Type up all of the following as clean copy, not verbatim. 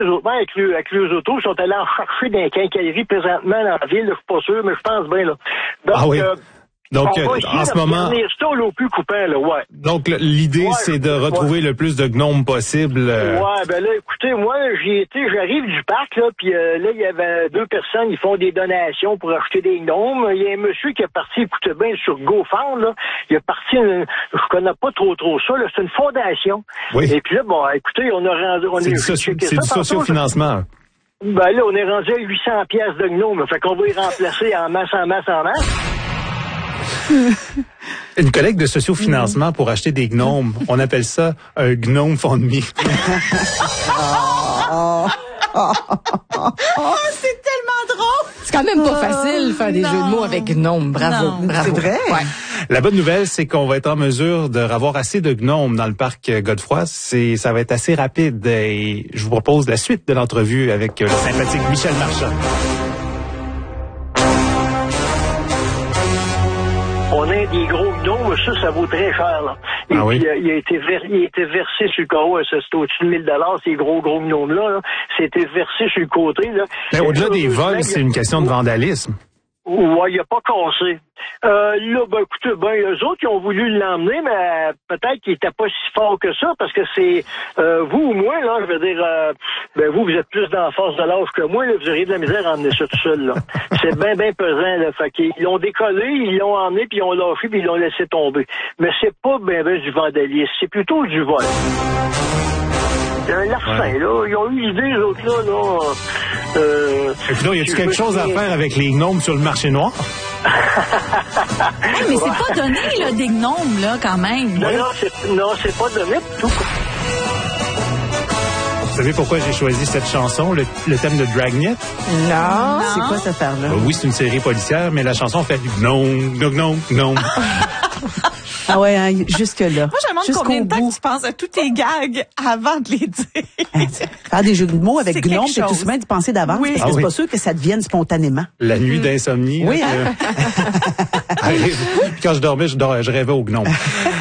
avec les autos, ils sont allés en chercher dans les quincailleries présentement dans la ville, je suis pas sûr, mais je pense bien, là. Donc, ah oui. Donc, en ce moment. Ça au plus coupant, là, ouais. Donc, l'idée, c'est de retrouver le plus de gnomes possible. Ouais, ben là, écoutez, moi, j'arrive du parc, là, puis là, il y avait 2 personnes, ils font des donations pour acheter des gnomes. Il y a un monsieur qui est parti, écoutez bien, sur GoFund, là. Il est parti, je connais pas trop ça, là, c'est une fondation. Oui. Et puis là, bon, écoutez, c'est du socio-financement. Ben là, on est rendu à 800 pièces de gnomes, fait qu'on va y remplacer en masse. Une collecte de sociofinancement pour acheter des gnomes. On appelle ça un gnome fondé. C'est tellement drôle. C'est quand même pas facile de faire des jeux de mots avec gnome. Bravo. C'est vrai. Ouais. La bonne nouvelle, c'est qu'on va être en mesure de avoir assez de gnomes dans le parc Godefroy. Ça va être assez rapide et je vous propose la suite de l'entrevue avec le sympathique Michel Marchand. On a des gros gnomes, ça vaut très cher, là. Et puis, oui? il a été versé sur le carreau, c'est au-dessus de 1000 $, ces gros gnomes-là, là. C'était versé sur le côté, là. Mais au-delà des vols, c'est une question de vandalisme. Ouais, il a pas cassé. Là, ben, écoutez, eux autres, ils ont voulu l'emmener, mais peut-être qu'il était pas si fort que ça, parce que c'est, vous ou moi, là, je veux dire, vous êtes plus dans la force de l'âge que moi, là, vous auriez de la misère à emmener ça tout seul, là. C'est bien pesant, là. Fait qu'ils l'ont décollé, ils l'ont emmené, puis ils l'ont lâché, puis ils l'ont laissé tomber. Mais c'est pas du vandalisme, c'est plutôt du vol. C'est un larcin, là. Ils ont eu l'idée, les autres, là. Et puis là, y a-t-il quelque chose à faire avec les gnomes sur le marché noir? Mais c'est pas donné, là, des gnomes, là, quand même. Non, c'est pas donné du tout. Vous savez pourquoi j'ai choisi cette chanson, le thème de Dragnet? Non. Non. C'est quoi cette affaire-là? Oui, c'est une série policière, mais la chanson fait gnome. Ah ouais, hein, jusque-là. Moi, je me demande combien de temps tu penses à tous tes gags avant de les dire. Faire des jeux de mots avec C'est gnome, quelque c'est tout chose. simplement d'y penser d'avance, Oui. parce que c'est pas sûr que ça devienne spontanément. La nuit d'insomnie. Oui, là, Puis quand je dormais, je rêvais au gnome.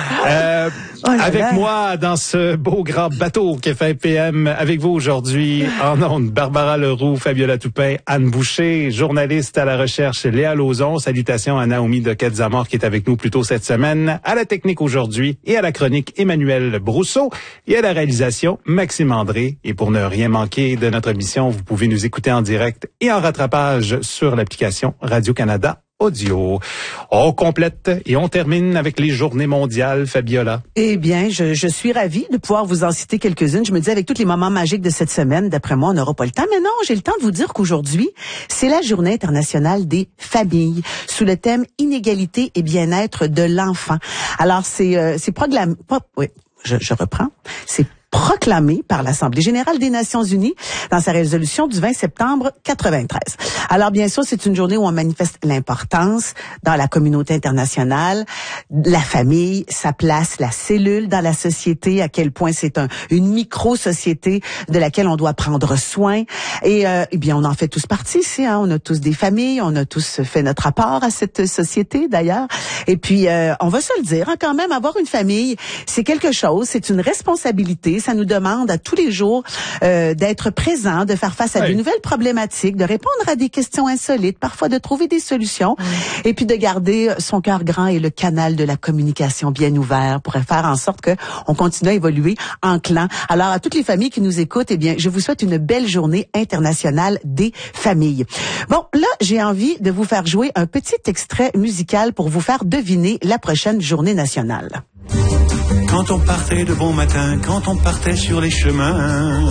Avec moi, dans ce beau grand bateau qui fait PM, avec vous aujourd'hui, en ondes, Barbara Leroux, Fabiola Toupin, Anne Boucher, journaliste à la recherche, Léa Lauzon. Salutations à Naomi Doquette-Zamor qui est avec nous plus tôt cette semaine. À la technique aujourd'hui et à la chronique, Emmanuel Brousseau. Et à la réalisation, Maxime André. Et pour ne rien manquer de notre émission, vous pouvez nous écouter en direct et en rattrapage sur l'application Radio-Canada Audio. On complète et on termine avec les journées mondiales, Fabiola. Eh bien, je suis ravie de pouvoir vous en citer quelques-unes. Je me dis, avec tous les moments magiques de cette semaine, d'après moi, on n'aura pas le temps. Mais non, j'ai le temps de vous dire qu'aujourd'hui, c'est la Journée internationale des familles, sous le thème Inégalité et bien-être de l'enfant. Alors, c'est proclamé... Je reprends. C'est proclamé par l'Assemblée générale des Nations unies dans sa résolution du 20 septembre 93. Alors, bien sûr, c'est une journée où on manifeste l'importance dans la communauté internationale, la famille, sa place, la cellule dans la société, à quel point c'est une micro-société de laquelle on doit prendre soin. Et bien, on en fait tous partie ici, hein. On a tous des familles, on a tous fait notre apport à cette société, d'ailleurs. Et puis, on va se le dire, hein, quand même, avoir une famille, c'est quelque chose, c'est une responsabilité. Ça nous demande à tous les jours d'être présent, de faire face à de nouvelles problématiques, de répondre à des questions insolites, parfois de trouver des solutions, et puis de garder son cœur grand et le canal de la communication bien ouvert pour faire en sorte que on continue à évoluer en clan. Alors, à toutes les familles qui nous écoutent, eh bien, je vous souhaite une belle journée internationale des familles. Bon, là, j'ai envie de vous faire jouer un petit extrait musical pour vous faire deviner la prochaine journée nationale. Quand on partait de bon matin, quand on partait sur les chemins,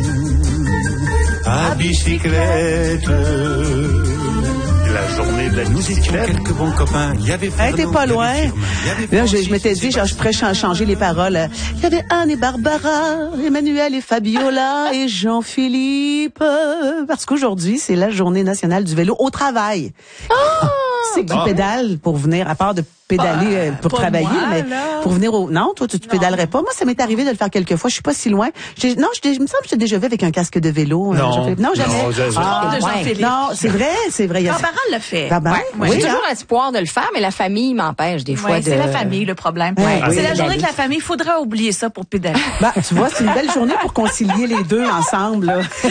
à bicyclette. La journée de la Nous étions bicyclette. quelques bons copains. Il y avait Hey, t'es pas loin. Là, je m'étais dit, genre, je pourrais changer les paroles. Il y avait Anne et Barbara, Emmanuel et Fabiola et Jean-Philippe. Parce qu'aujourd'hui, c'est la journée nationale du vélo au travail. C'est qui pédale pour venir, à part de pédaler pour pas travailler, moi, mais là. pour venir au... Non, toi, tu pédalerais pas. Moi, ça m'est arrivé de le faire quelques fois. Je suis pas si loin. Il me semble que j'étais déjà vu avec un casque de vélo. Non. Jean-Philippe. Non, jamais. Non, de Jean-Philippe. Non, c'est vrai. Il y a... Barbara le fait. Barbara? Ouais. Oui, J'ai hein? toujours l'espoir de le faire, mais la famille m'empêche des fois Ouais, de... c'est la famille, le problème. Ouais. C'est la Oui. journée de la famille. Il faudrait oublier ça pour pédaler. Tu vois, c'est une belle journée pour concilier les deux ensemble, là.